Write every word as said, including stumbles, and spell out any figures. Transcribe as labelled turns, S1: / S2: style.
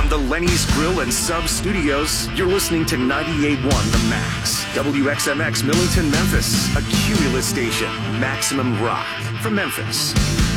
S1: From the Lenny's Grill and Sub Studios, you're listening to ninety-eight point one The Max. W X M X Millington, Memphis. A Cumulus station. Maximum rock from Memphis.